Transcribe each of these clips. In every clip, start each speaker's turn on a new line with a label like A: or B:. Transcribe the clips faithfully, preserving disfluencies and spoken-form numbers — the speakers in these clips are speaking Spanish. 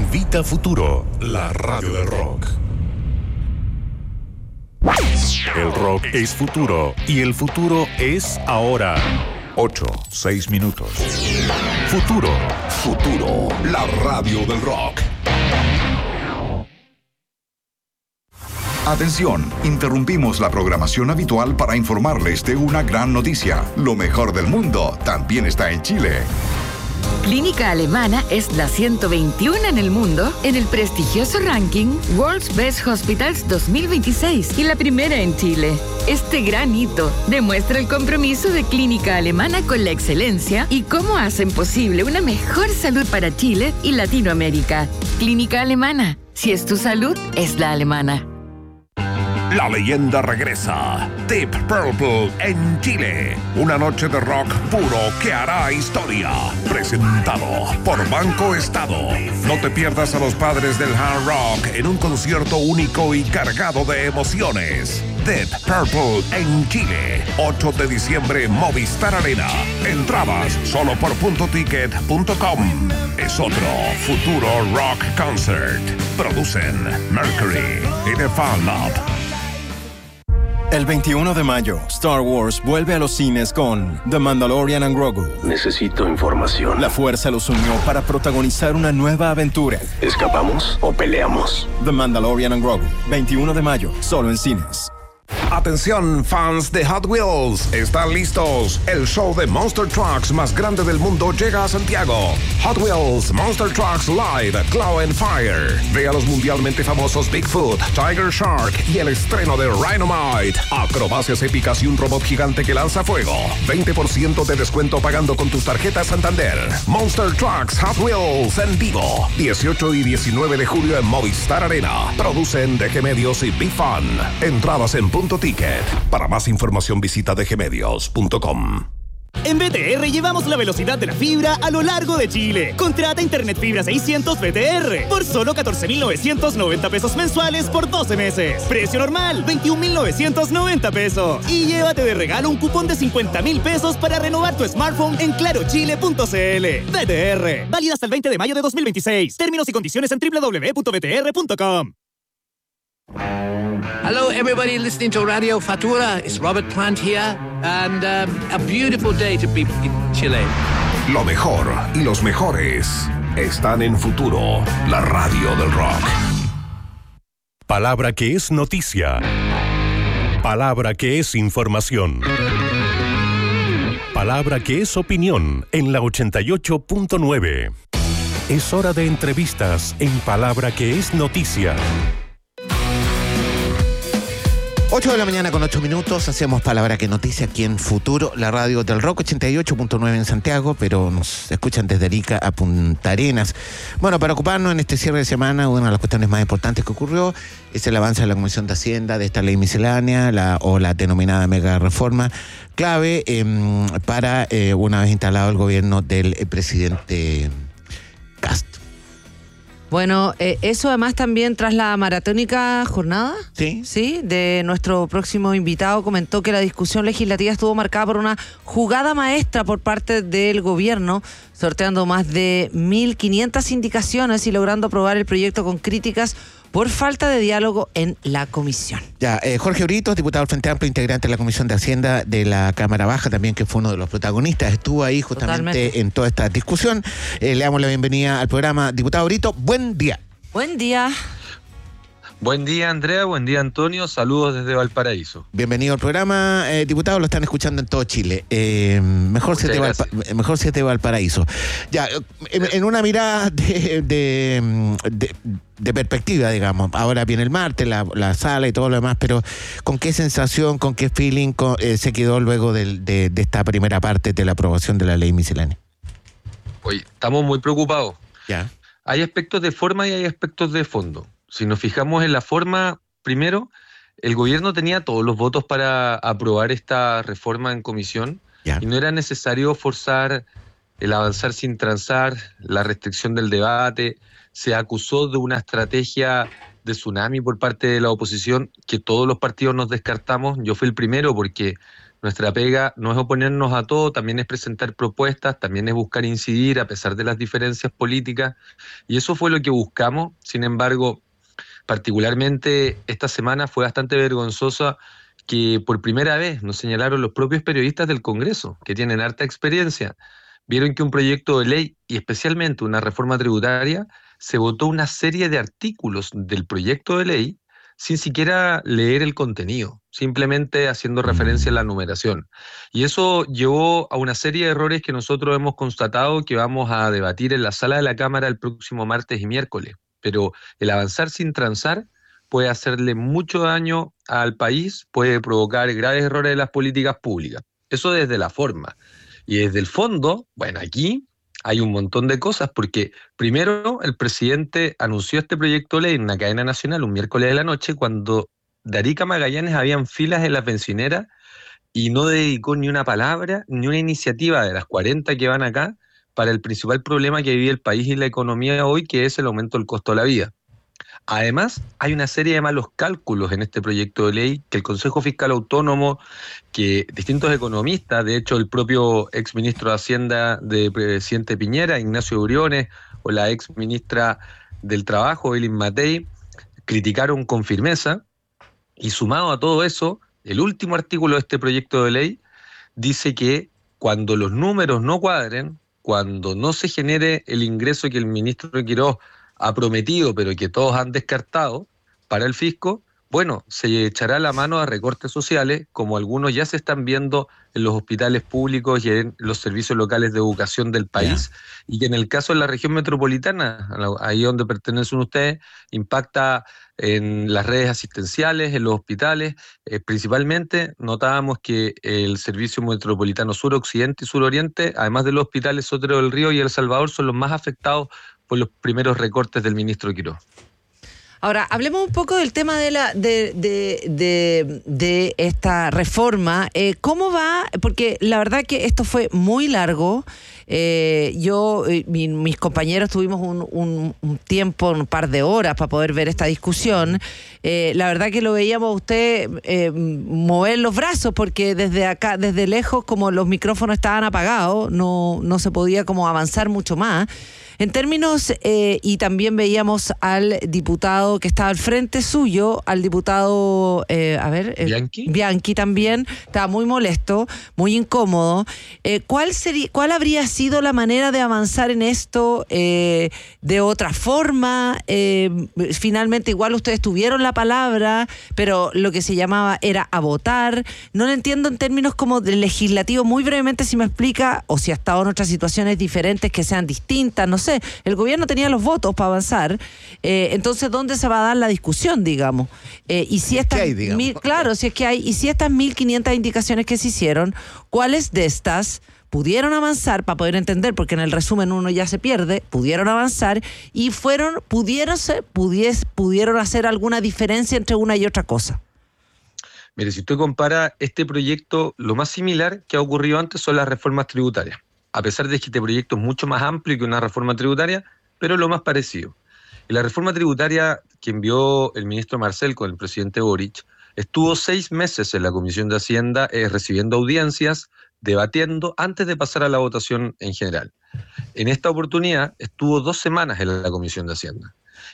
A: invita a Futuro, la radio del rock. El rock es futuro y el futuro es ahora. Ocho, seis minutos. Futuro. Futuro, la radio del rock.
B: Atención, interrumpimos la programación habitual para informarles de una gran noticia. Lo mejor del mundo también está en Chile.
C: Clínica Alemana es la ciento veintiuno en el mundo en el prestigioso ranking World's Best Hospitals dos mil veintiséis y la primera en Chile. Este gran hito demuestra el compromiso de Clínica Alemana con la excelencia y cómo hacen posible una mejor salud para Chile y Latinoamérica. Clínica Alemana, si es tu salud, es la alemana.
A: La leyenda regresa. Deep Purple en Chile. Una noche de rock puro que hará historia. Presentado por Banco Estado. No te pierdas a los padres del hard rock en un concierto único y cargado de emociones. Deep Purple en Chile. ocho de diciembre, Movistar Arena. Entradas solo por punto ticket punto com. Es otro Futuro Rock Concert. Producen Mercury y The Fan Club.
D: El veintiuno de mayo, Star Wars vuelve a los cines con The Mandalorian and Grogu.
E: Necesito información.
D: La fuerza los unió para protagonizar una nueva aventura.
E: ¿Escapamos o peleamos?
D: The Mandalorian and Grogu, veintiuno de mayo, solo en cines.
A: Atención, fans de Hot Wheels, ¿están listos? El show de Monster Trucks más grande del mundo llega a Santiago. Hot Wheels Monster Trucks Live Claw and Fire. Ve a los mundialmente famosos Bigfoot, Tiger Shark y el estreno de Rhinomite. Acrobacias épicas y un robot gigante que lanza fuego. veinte por ciento de descuento pagando con tus tarjetas Santander. Monster Trucks Hot Wheels en vivo. dieciocho y diecinueve de julio en Movistar Arena. Producen D G Medios y Big Fun. Entradas en punto ticket. Para más información visita d g medios punto com.
F: En B T R llevamos la velocidad de la fibra a lo largo de Chile. Contrata Internet Fibra seiscientos B T R por solo catorce mil novecientos noventa pesos mensuales por doce meses. Precio normal, veintiún mil novecientos noventa pesos. Y llévate de regalo un cupón de cincuenta mil pesos para renovar tu smartphone en claro chile punto c l. B T R, válida hasta el veinte de mayo de dos mil veintiséis. Términos y condiciones en doble u doble u doble u punto b t r punto com.
G: Hello, everybody listening to Radio Futura. It's Robert Plant here, and um, a beautiful day to be in Chile.
A: Lo mejor y los mejores están en Futuro, la radio del rock. Palabra que es noticia. Palabra que es información. Palabra que es opinión en la ochenta y ocho punto nueve. Es hora de entrevistas en Palabra que es noticia.
H: ocho de la mañana con ocho minutos, hacemos Palabra que Noticia aquí en Futuro, la radio del rock, ochenta y ocho punto nueve en Santiago, pero nos escuchan desde Arica a Punta Arenas. Bueno, para ocuparnos en este cierre de semana, una de las cuestiones más importantes que ocurrió es el avance de la Comisión de Hacienda de esta ley miscelánea, la, o la denominada mega reforma, clave eh, para eh, una vez instalado el gobierno del eh, presidente Kast.
I: Bueno, eh, eso además también tras la maratónica jornada,
H: sí,
I: sí, de nuestro próximo invitado, comentó que la discusión legislativa estuvo marcada por una jugada maestra por parte del gobierno, sorteando más de mil quinientas indicaciones y logrando aprobar el proyecto con críticas por falta de diálogo en la comisión.
H: Ya, eh, Jorge Brito, diputado del Frente Amplio, integrante de la Comisión de Hacienda de la Cámara Baja, también que fue uno de los protagonistas, estuvo ahí justamente Totalmente. en toda esta discusión. Eh, le damos la bienvenida al programa. Diputado Brito, buen día.
I: Buen día.
J: Buen día, Andrea, buen día, Antonio, saludos desde Valparaíso.
H: Bienvenido al programa, eh, diputado, lo están escuchando en todo Chile. Eh, mejor siete Valpa- mejor siete Valparaíso. Ya, en, en una mirada de, de, de, de perspectiva, digamos, ahora viene el martes, la, la sala y todo lo demás, pero ¿con qué sensación, con qué feeling con, eh, se quedó luego de, de, de esta primera parte de la aprobación de la ley miscelánea?
J: Oye, estamos muy preocupados.
H: Ya.
J: Hay aspectos de forma y hay aspectos de fondo. Si nos fijamos en la forma, primero, el gobierno tenía todos los votos para aprobar esta reforma en comisión
H: yeah.
J: y no era necesario forzar el avanzar sin transar, la restricción del debate. Se acusó de una estrategia de tsunami por parte de la oposición que todos los partidos nos descartamos. Yo fui el primero porque Nuestra pega no es oponernos a todo, también es presentar propuestas, también es buscar incidir a pesar de las diferencias políticas, y eso fue lo que buscamos. Sin embargo, particularmente esta semana fue bastante vergonzosa que por primera vez nos señalaron los propios periodistas del Congreso, que tienen harta experiencia. Vieron que un proyecto de ley, y especialmente una reforma tributaria, se votó una serie de artículos del proyecto de ley sin siquiera leer el contenido, simplemente haciendo referencia a la numeración. Y eso llevó a una serie de errores que nosotros hemos constatado que vamos a debatir en la sala de la Cámara el próximo martes y miércoles. Pero el avanzar sin transar puede hacerle mucho daño al país, puede provocar graves errores de las políticas públicas. Eso desde la forma. Y desde el fondo, bueno, aquí hay un montón de cosas, porque primero el presidente anunció este proyecto de ley en una cadena nacional un miércoles de la noche, cuando de Arica a Magallanes habían filas en las bencineras y no dedicó ni una palabra, ni una iniciativa de las cuarenta que van acá para el principal problema que vive el país y la economía hoy, que es el aumento del costo de la vida. Además, hay una serie de malos cálculos en este proyecto de ley que el Consejo Fiscal Autónomo, que distintos economistas, de hecho el propio exministro de Hacienda del presidente Piñera, Ignacio Briones, o la exministra del Trabajo, Elin Matei, criticaron con firmeza, y sumado a todo eso, el último artículo de este proyecto de ley dice que cuando los números no cuadren, cuando no se genere el ingreso que el ministro Quirós ha prometido, pero que todos han descartado para el fisco, bueno, se echará la mano a recortes sociales, como algunos ya se están viendo en los hospitales públicos y en los servicios locales de educación del país, yeah. Y que en el caso de la región metropolitana, ahí donde pertenecen ustedes, impacta en las redes asistenciales, en los hospitales. Eh, principalmente notábamos que el servicio metropolitano sur-occidente y sur-oriente, además de los hospitales Sotero del Río y El Salvador, son los más afectados por los primeros recortes del ministro Quirós.
I: Ahora, hablemos un poco del tema de la de, de, de, de esta reforma. Eh, ¿Cómo va? Porque la verdad que esto fue muy largo. Eh, yo y mi, mis compañeros tuvimos un, un, un tiempo, un par de horas para poder ver esta discusión. Eh, la verdad que lo veíamos a usted eh, mover los brazos, porque desde acá, desde lejos, como los micrófonos estaban apagados, no, no se podía como avanzar mucho más. En términos, eh, y también veíamos al diputado que estaba al frente suyo, al diputado, eh, a ver, eh,
J: Bianchi.
I: Bianchi también, estaba muy molesto, muy incómodo. Eh, ¿cuál sería, cuál habría sido la manera de avanzar en esto eh, de otra forma? Eh, finalmente, igual ustedes tuvieron la palabra, pero lo que se llamaba era a votar. No lo entiendo en términos como de legislativo. Muy brevemente, si me explica, o si ha estado en otras situaciones diferentes que sean distintas, no sé. El gobierno tenía los votos para avanzar, eh, entonces ¿dónde se va a dar la discusión, digamos? Eh, y si estas,
H: ¿Qué hay, digamos?
I: Mil, claro, si es que hay, y si estas mil quinientas indicaciones que se hicieron, ¿cuáles de estas pudieron avanzar para poder entender? Porque en el resumen uno ya se pierde, pudieron avanzar y fueron, pudieron, ser, pudies, pudieron hacer alguna diferencia entre una y otra cosa.
J: Mire, si usted compara este proyecto, lo más similar que ha ocurrido antes son las reformas tributarias. A pesar de que este proyecto es mucho más amplio que una reforma tributaria, pero es lo más parecido. Y la reforma tributaria que envió el ministro Marcel con el presidente Boric estuvo seis meses en la Comisión de Hacienda eh, recibiendo audiencias, debatiendo antes de pasar a la votación en general. En esta oportunidad estuvo dos semanas en la Comisión de Hacienda.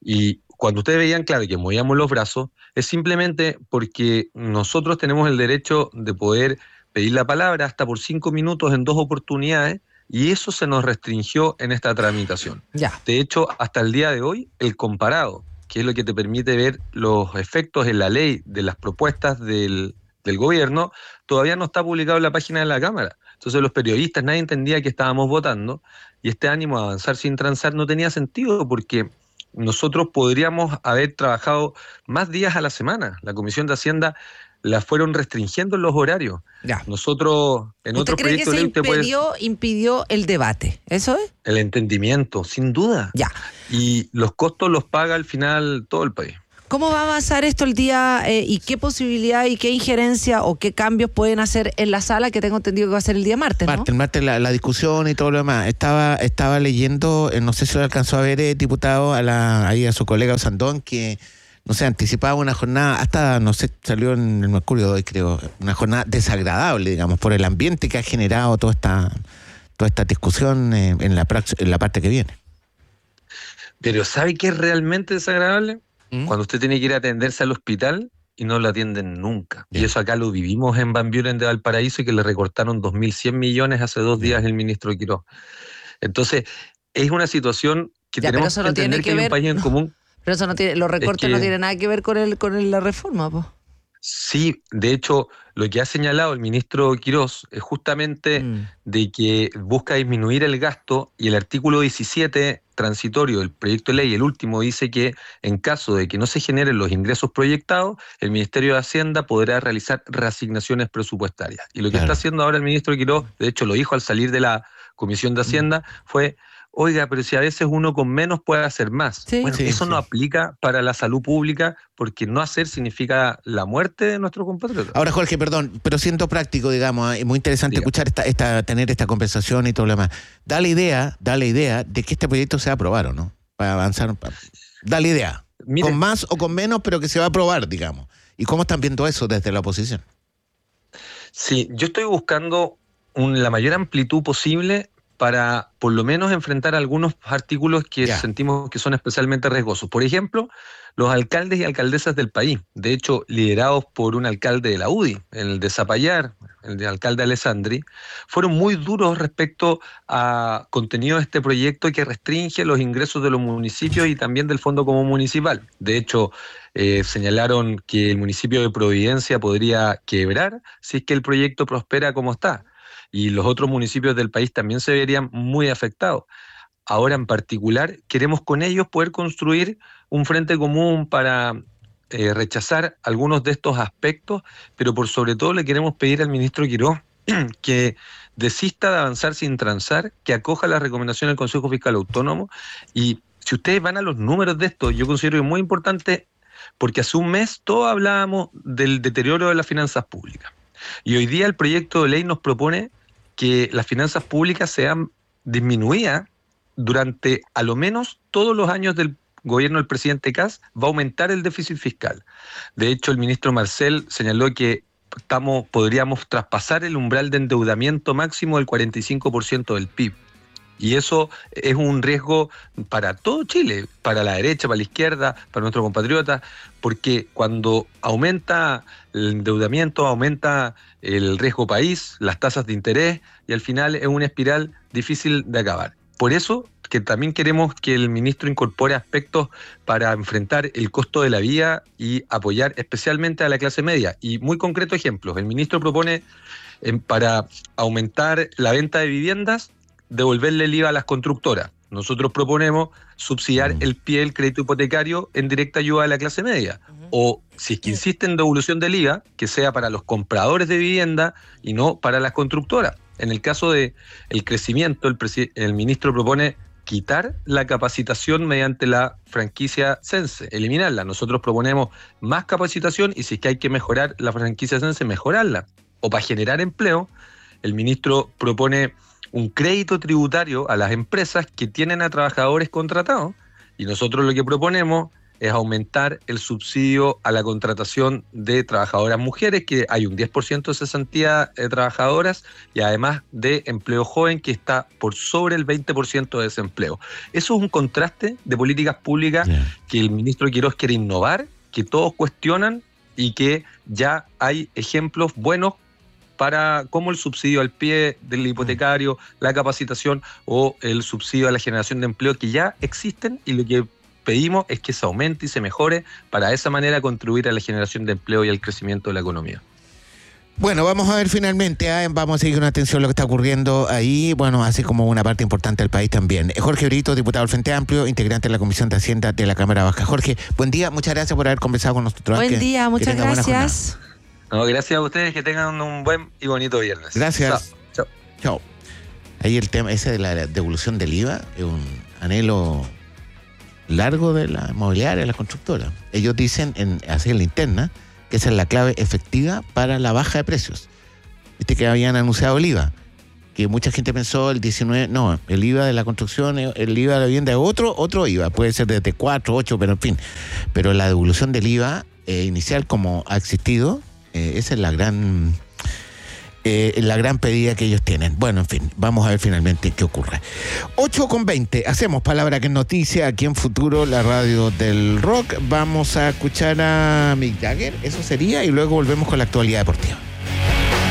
J: Y cuando ustedes veían, claro, que movíamos los brazos, es simplemente porque nosotros tenemos el derecho de poder pedir la palabra hasta por cinco minutos en dos oportunidades, y eso se nos restringió en esta tramitación.
I: Ya.
J: De hecho, hasta el día de hoy, el comparado, que es lo que te permite ver los efectos en la ley de las propuestas del, del gobierno, todavía no está publicado en la página de la Cámara. Entonces los periodistas, nadie entendía que estábamos votando, y este ánimo de avanzar sin transar no tenía sentido, porque nosotros podríamos haber trabajado más días a la semana. La Comisión de Hacienda la fueron restringiendo en los horarios.
I: Ya.
J: Nosotros, en
I: ¿Usted
J: otro
I: cree
J: proyecto
I: que
J: de
I: se
J: ley, usted puede...
I: impidió, impidió el debate? ¿Eso es?
J: El entendimiento, sin duda.
I: Ya.
J: Y los costos los paga al final todo el país.
I: ¿Cómo va a avanzar esto el día eh, y qué posibilidad y qué injerencia o qué cambios pueden hacer en la sala, que tengo entendido que va a ser el día martes, ¿no?
H: Martes, martes la, la discusión y todo lo demás. Estaba estaba leyendo, eh, no sé si lo alcanzó a ver, eh, diputado, a la, ahí a su colega Sandón, que no sé, anticipaba una jornada, hasta, no sé, salió en el Mercurio de hoy, creo, una jornada desagradable, digamos, por el ambiente que ha generado toda esta, toda esta discusión eh, en, la, en la parte que viene.
J: Pero ¿sabe qué es realmente desagradable?
H: ¿Mm?
J: Cuando usted tiene que ir a atenderse al hospital y no lo atienden nunca.
H: Bien.
J: Y eso acá lo vivimos en Van Buren de Valparaíso, y que le recortaron dos mil cien millones hace dos días el ministro Quirós. Entonces, es una situación que
I: ya,
J: tenemos
I: que
J: que entender
I: que,
J: que hay
I: ver,
J: un país en
I: no,
J: común.
I: Pero eso no tiene, los recortes
J: es que,
I: no tienen nada que ver con el con el, la reforma, po.
J: Sí, de hecho, lo que ha señalado el ministro Quirós es justamente mm. de que busca disminuir el gasto, y el artículo diecisiete transitorio del proyecto de ley, el último, dice que en caso de que no se generen los ingresos proyectados, el Ministerio de Hacienda podrá realizar reasignaciones presupuestarias. Y lo que claro. está haciendo ahora el ministro Quirós, de hecho lo dijo al salir de la Comisión de Hacienda, mm. fue... Oiga, pero si a veces uno con menos puede hacer más.
I: Sí,
J: bueno,
I: sí,
J: eso
I: sí.
J: no aplica para la salud pública, porque no hacer significa la muerte de nuestro compatriota.
H: Ahora, Jorge, perdón, pero siendo práctico, digamos, es muy interesante Diga. escuchar esta, esta, tener esta conversación y todo lo demás. Da la idea, da la idea de que este proyecto se va a aprobar, ¿o no? Para avanzar. Para... Da la idea. Mire, con más o con menos, pero que se va a aprobar, digamos. ¿Y cómo están viendo eso desde la oposición?
J: Sí, yo estoy buscando un, la mayor amplitud posible para por lo menos enfrentar algunos artículos que yeah. sentimos que son especialmente riesgosos. Por ejemplo, los alcaldes y alcaldesas del país, de hecho liderados por un alcalde de la U D I, el de Zapallar, el de alcalde Alessandri, fueron muy duros respecto a contenido de este proyecto que restringe los ingresos de los municipios y también del Fondo Común Municipal. De hecho, eh, señalaron que el municipio de Providencia podría quebrar si es que el proyecto prospera como está. Y los otros municipios del país también se verían muy afectados. Ahora, en particular, queremos con ellos poder construir un frente común para eh, rechazar algunos de estos aspectos, pero por sobre todo le queremos pedir al ministro Quirós que desista de avanzar sin transar, que acoja las recomendaciones del Consejo Fiscal Autónomo. Y si ustedes van a los números de esto, yo considero que es muy importante, porque hace un mes todos hablábamos del deterioro de las finanzas públicas. Y hoy día el proyecto de ley nos propone que las finanzas públicas sean disminuidas durante a lo menos todos los años del gobierno del presidente Kast. Va a aumentar el déficit fiscal. De hecho, el ministro Marcel señaló que estamos, podríamos traspasar el umbral de endeudamiento máximo del cuarenta y cinco por ciento del P I B. Y eso es un riesgo para todo Chile, para la derecha, para la izquierda, para nuestros compatriotas, porque cuando aumenta el endeudamiento, aumenta el riesgo país, las tasas de interés, y al final es una espiral difícil de acabar. Por eso que también queremos que el ministro incorpore aspectos para enfrentar el costo de la vida y apoyar especialmente a la clase media. Y muy concreto ejemplos, el ministro propone eh, para aumentar la venta de viviendas, devolverle el I V A a las constructoras. Nosotros proponemos subsidiar el pie del crédito hipotecario en directa ayuda a la clase media. Uh-huh. O si es que insisten en devolución del I V A, que sea para los compradores de vivienda y no para las constructoras. En el caso del crecimiento, el, el ministro propone quitar la capacitación mediante la franquicia Sense, eliminarla. Nosotros proponemos más capacitación, y si es que hay que mejorar la franquicia Sense, mejorarla. O para generar empleo, el ministro propone un crédito tributario a las empresas que tienen a trabajadores contratados, y nosotros lo que proponemos es aumentar el subsidio a la contratación de trabajadoras mujeres, que hay un diez por ciento de cesantía de trabajadoras, y además de empleo joven, que está por sobre el veinte por ciento de desempleo. Eso es un contraste de políticas públicas yeah. que el ministro Quirós quiere innovar, que todos cuestionan, y que ya hay ejemplos buenos para como el subsidio al pie del hipotecario, la capacitación o el subsidio a la generación de empleo, que ya existen, y lo que pedimos es que se aumente y se mejore para de esa manera contribuir a la generación de empleo y al crecimiento de la economía.
H: Bueno, vamos a ver finalmente, ¿eh? vamos a seguir con atención lo que está ocurriendo ahí, bueno, así como una parte importante del país también. Jorge Brito, diputado del Frente Amplio, integrante de la Comisión de Hacienda de la Cámara Baja. Jorge, buen día, muchas gracias por haber conversado con nosotros.
I: Buen
H: que,
I: día, muchas gracias.
J: No, gracias a ustedes, que tengan un buen y bonito viernes.
H: Gracias.
J: Chao.
H: Chao. Ahí el tema ese de la devolución del I V A es un anhelo largo de la inmobiliaria, de las constructoras. Ellos dicen, en, así en la interna, que esa es la clave efectiva para la baja de precios. Viste que habían anunciado el I V A, que mucha gente pensó el diecinueve, no, el I V A de la construcción, el I V A de la vivienda es otro, otro I V A, puede ser desde cuatro, ocho, pero en fin. Pero la devolución del I V A eh, inicial como ha existido, eh, esa es la gran... Eh, la gran pedida que ellos tienen. Bueno, en fin, vamos a ver finalmente qué ocurre. ocho con veinte, hacemos Palabra que es Noticia aquí en Futuro, la radio del rock. Vamos a escuchar a Mick Jagger, eso sería, y luego volvemos con la actualidad deportiva.